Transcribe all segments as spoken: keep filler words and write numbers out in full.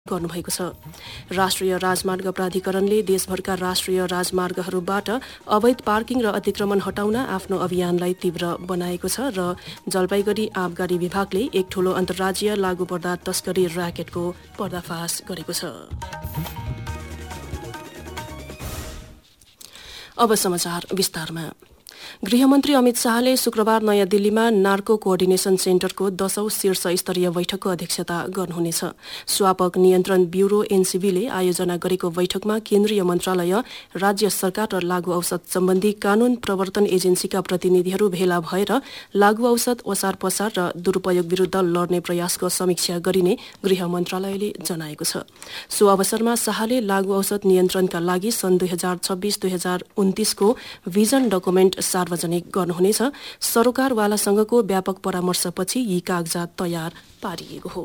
गर्नुभएको छ। राष्ट्रिय राजमार्ग प्राधिकरणले देशभरका राष्ट्रिय राजमार्गहरूबाट अवैध पार्किङ र अतिक्रमण हटाउन आफ्नो अभियानलाई तीव्र बनाएको छ र जलपाइगुडी आबकारी विभागले एक ठूलो अन्तर्राज्यीय लागू पदार्थ तस्करी र्याकेटको पर्दाफास गरेको छ। अब समाचार विस्तारमा। गृहमन्त्री अमित शाहले शुक्रबार नयाँ दिल्लीमा नार्को कोअर्डिनेशन सेन्टरको दशौं शीर्ष स्तरीय बैठकको अध्यक्षता गर्नुहुनेछ। स्वापक नियन्त्रण ब्यूरो एनसीबीले आयोजना गरेको बैठकमा केन्द्रीय मन्त्रालय, राज्य सरकार र लागू औषध सम्बन्धी कानून प्रवर्तन एजेन्सीका प्रतिनिधिहरू भेला भएर लागू औषध ओसार पसार र दुरूपयोग विरूद्ध लड्ने प्रयासको समीक्षा गरिने गृह मन्त्रालयले जनाएको छ। सो अवसरमा शाहले लागू औषध नियन्त्रणका लागि सन् दुई हजार छब्बीस दुई हजार उन्तीसको भिजन डकुमेन्ट सार्वजनिक गर्नुहुनेछ। सरोकारवालासँगको व्यापक परामर्शपछि यी कागजात तयार पारिएको हो।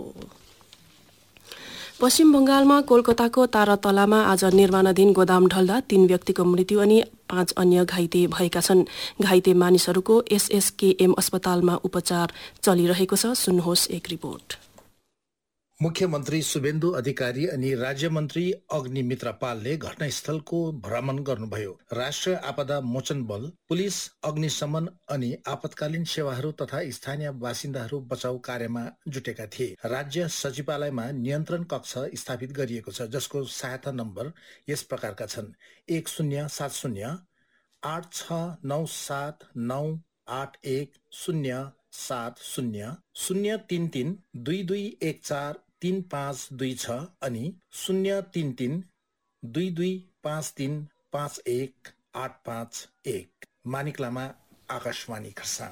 पश्चिम बंगालमा कोलकाताको तारातलामा आज निर्माणाधीन गोदाम ढल्दा तीन व्यक्तिको मृत्यु अनि पाँच अन्य घाइते भएका छन्। घाइते मानिसहरूको एसएसकेएम अस्पतालमा उपचार चलिरहेको छ। सुन्नुहोस् एक रिपोर्ट। मुख्यमन्त्री शुभेन्दु अधिकारी अनि राज्य मन्त्री अग्निमित्र पालले घटनास्थलको भ्रमण गर्नुभयो। राष्ट्रिय आपदा मोचन बल, पुलिस, अग्निशमन अनि आपतकालीन सेवाहरू तथा स्थानीय बासिन्दाहरू बचाउ कार्यमा जुटेका थिए। राज्य सचिवालयमा नियन्त्रण कक्ष स्थापित गरिएको छ, जसको सहायता नम्बर यस प्रकारका छन्: एक शून्य सात शून्य आठ छ नौ सात नौ आठ एक शून्य सात शून्य शून्य तीन तीन दुई दुई एक चार तीन पाँच दुई छ अनि शून्य तीन तीन दुई दुई पाँच तीन पाँच एक आठ पाँच एक। मानिक लामा, आकाशवाणी खरसाङ।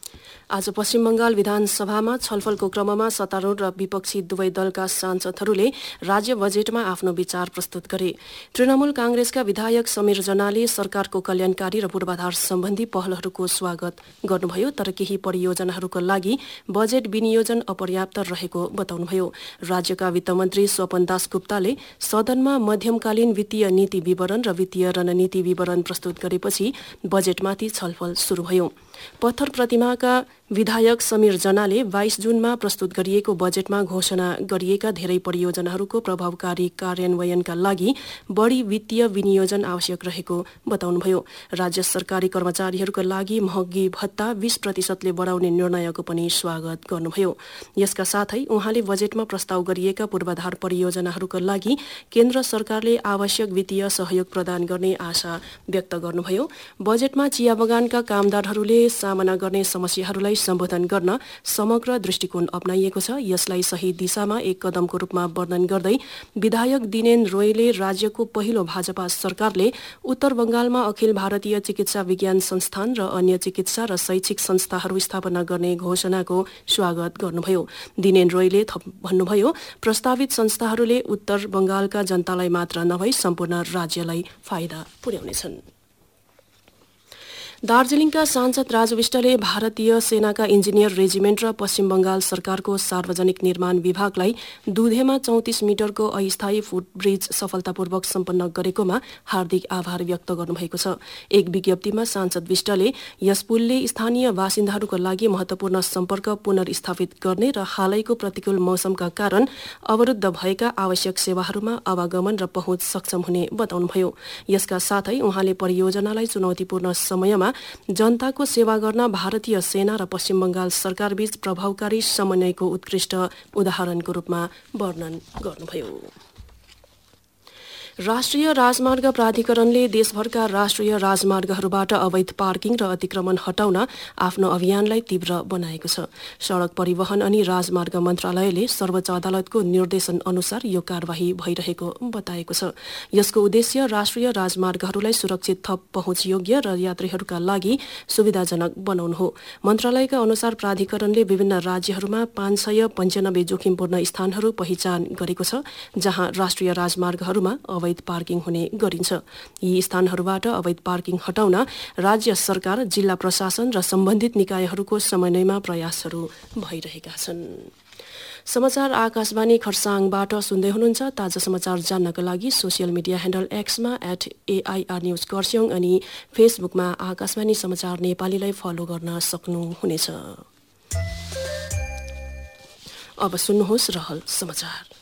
आज पश्चिम बंगाल विधानसभामा छलफलको क्रममा सत्तारूढ र विपक्षी दुवै दलका सांसदहरूले राज्य बजेटमा आफ्नो विचार प्रस्तुत गरे। तृणमूल कांग्रेसका विधायक समीर जनाले सरकारको कल्याणकारी र पूर्वाधार सम्बन्धी पहलहरूको स्वागत गर्नुभयो, तर केही परियोजनाहरूका लागि बजेट विनियोजन अपर्याप्त रहेको बताउनुभयो। राज्यका वित्तमन्त्री स्वपन दास गुप्ताले सदनमा मध्यमकालीन वित्तीय नीति विवरण र वित्तीय रणनीति विवरण प्रस्तुत गरेपछि बजेटमाथि छलफल शुरू भयो। पत्थर प्रतिमाका विधायक समीर जनाले बाइस जुनमा प्रस्तुत गरिएको बजेटमा घोषणा गरिएका धेरै परियोजनाहरूको प्रभावकारी कार्यान्वयनका लागि बढ़ी वित्तीय विनियोजन आवश्यक रहेको बताउनुभयो। राज्य सरकारी कर्मचारीहरूका लागि महँगी भत्ता बीस प्रतिशतले बढ़ाउने निर्णयको पनि स्वागत गर्नुभयो। यसका साथै उहाँले बजेटमा प्रस्ताव गरिएका पूर्वाधार परियोजनाहरूका लागि केन्द्र सरकारले आवश्यक वित्तीय सहयोग प्रदान गर्ने आशा व्यक्त गर्नुभयो। बजेटमा चिया बगानका कामदारहरूले सामना गर्ने समस्याहरूलाई सम्बोधन गर्न समग्र दृष्टिकोण अपनाइएको छ। यसलाई सही दिशामा एक कदमको रूपमा वर्णन गर्दै विधायक दिनेन रोयले राज्यको पहिलो भाजपा सरकारले उत्तर बंगालमा अखिल भारतीय चिकित्सा विज्ञान संस्थान र अन्य चिकित्सा र शैक्षिक संस्थाहरू स्थापना गर्ने घोषणाको स्वागत गर्नुभयो। दिनेन रोयले थप भन्नुभयो, प्रस्तावित संस्थाहरूले उत्तर बंगालका जनतालाई मात्र नभई सम्पूर्ण राज्यलाई फाइदा पुर्याउनेछन्। दार्जीलिङका सांसद राजु विष्टले भारतीय सेनाका इन्जिनियर रेजिमेन्ट र पश्चिम बंगाल सरकारको सार्वजनिक निर्माण विभागलाई दुधेमा चौतिस मिटरको अस्थायी फुटब्रिज सफलतापूर्वक सम्पन्न गरेकोमा हार्दिक आभार व्यक्त गर्नुभएको छ। एक विज्ञप्तिमा सांसद विष्टले यस पुलले स्थानीय बासिन्दाहरूका लागि महत्वपूर्ण सम्पर्क पुनर्स्थापित गर्ने र हालैको प्रतिकूल मौसमका कारण अवरुद्ध भएका आवश्यक सेवाहरूमा आवागमन र पहुँच सक्षम हुने बताउनुभयो। यसका साथै उहाँले परियोजनालाई चुनौतीपूर्ण समयमा जनताको सेवा गर्न भारतीय सेना र पश्चिम बंगाल सरकारबीच प्रभावकारी समन्वयको उत्कृष्ट उदाहरणको रूपमा वर्णन गर्नुभयो। राष्ट्रिय राजमार्ग प्राधिकरणले देशभरका राष्ट्रिय राजमार्गहरूबाट अवैध पार्किङ र अतिक्रमण हटाउन आफ्नो अभियानलाई तीव्र बनाएको छ। सड़क परिवहन अनि राजमार्ग मन्त्रालयले सर्वोच्च अदालतको निर्देशन अनुसार यो कार्यवाही भइरहेको बताएको छ। यसको उद्देश्य राष्ट्रिय राजमार्गहरूलाई सुरक्षित, थप पहुँचयोग्य र यात्रीहरूका लागि सुविधाजनक बनाउनु हो। मन्त्रालयका अनुसार प्राधिकरणले विभिन्न राज्यहरूमा पाँच सय पञ्चानब्बे जोखिमपूर्ण स्थानहरू पहिचान गरेको छ, जहाँ राष्ट्रिय राजमार्गहरूमा अवैध पार्किङ हुने गरिन्छ। यी स्थानहरूबाट अवैध पार्किङ हटाउन राज्य सरकार, जिल्ला प्रशासन र सम्बन्धित निकायहरूको समन्वयमा प्रयासहरू भइरहेका छन्। समाचार आकाशवाणी खरसाङबाट सुन्दै हुनुहुन्छ। ताजा समाचार जान्नका लागि social media handle एक्समा at AIR news Kurseong अनि फेसबुकमा आकाशवाणी समाचार नेपालीलाई फलो गर्न सक्नुहुनेछ। अब सुन्नुहोस् रहल समाचार।